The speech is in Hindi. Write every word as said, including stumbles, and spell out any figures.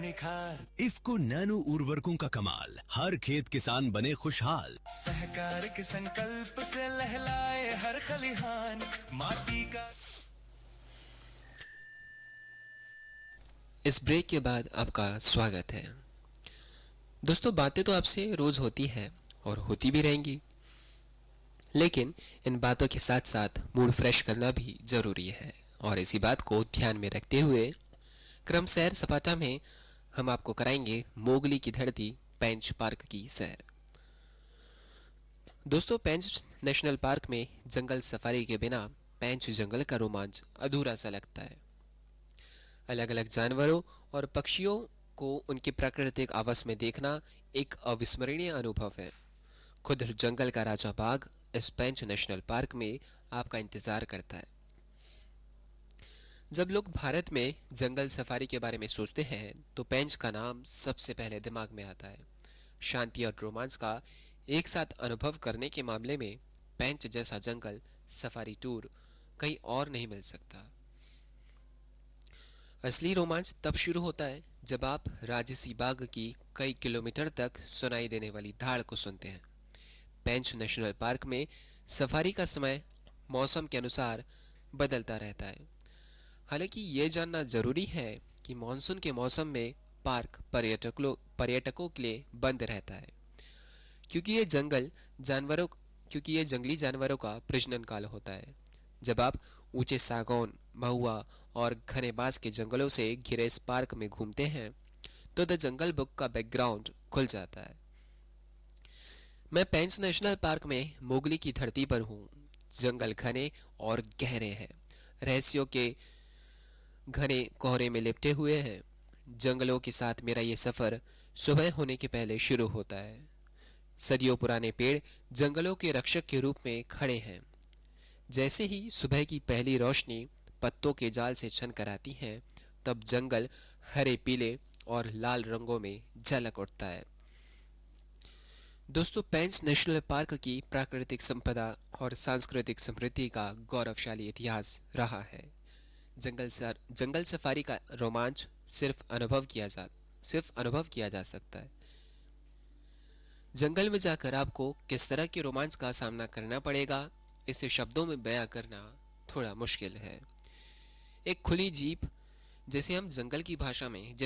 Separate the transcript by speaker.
Speaker 1: निखार।
Speaker 2: इफ्को नैनो उर्वरकों का कमाल, हर खेत किसान बने खुशहाल।
Speaker 1: सहकार के संकल्प से लहलाए हर खलिहान, माटी का।
Speaker 3: इस ब्रेक के बाद आपका स्वागत है। दोस्तों, बातें तो आपसे रोज होती है और होती भी रहेंगी, लेकिन इन बातों के साथ साथ मूड फ्रेश करना भी जरूरी है। और इसी बात को ध्यान में रखते हुए क्रम सैर सपाटा में हम आपको कराएंगे मोगली की धरती पेंच पार्क की सैर। दोस्तों, पेंच नेशनल पार्क में जंगल सफारी के बिना पेंच जंगल का रोमांच अधूरा सा लगता है। अलग अलग जानवरों और पक्षियों को उनके प्राकृतिक आवास में देखना एक अविस्मरणीय अनुभव है। खुद जंगल का राजा बाघ इस पेंच नेशनल पार्क में आपका इंतजार करता है। जब लोग भारत में जंगल सफारी के बारे में सोचते हैं तो पेंच का नाम सबसे पहले दिमाग में आता है। शांति और रोमांस का एक साथ अनुभव करने के मामले में पेंच जैसा जंगल सफारी टूर कहीं और नहीं मिल सकता। असली रोमांच तब शुरू होता है जब आप राजसी बाघ की कई किलोमीटर तक सुनाई देने वाली धाड़ को सुनते हैं। पेंच नेशनल पार्क में सफारी का समय मौसम के अनुसार बदलता रहता है। हालांकि ये जानना जरूरी है कि मानसून के मौसम में पार्क पर्यटकों पर्यटकों के लिए बंद रहता है, क्योंकि ये जंगल जानवरों क्योंकि ये जंगली जानवरों का प्रजनन काल होता है। जब आप ऊंचे सागौन, महुआ और घने बांस के जंगलों से घिरे इस पार्क में घूमते हैं तो द जंगल बुक का बैकग्राउंड खुल जाता है। मैं पेंच नेशनल पार्क में मोगली की धरती पर हूँ। जंगल घने और गहरे हैं, रहस्यों के घने कोहरे में लिपटे हुए हैं। जंगलों के साथ मेरा ये सफर सुबह होने के पहले शुरू होता है। सदियों पुराने पेड़ जंगलों के रक्षक के रूप में खड़े हैं। जैसे ही सुबह की पहली रोशनी पत्तों के जाल से छन कर आती है, तब जंगल हरे, पीले और लाल रंगों में झलक उठता है। दोस्तों, पेंच नेशनल पार्क की प्राकृतिक संपदा और सांस्कृतिक समृद्धि का गौरवशाली इतिहास रहा है। जंगल सर, जंगल सफारी का रोमांच सिर्फ अनुभव किया जा सिर्फ अनुभव किया जा सकता है। जंगल में जाकर आपको किस तरह के रोमांच का सामना करना पड़ेगा, इसे शब्दों में बयां करना थोड़ा मुश्किल है। एक खुली जीप, जैसे हम जंगल की भाषा में जिप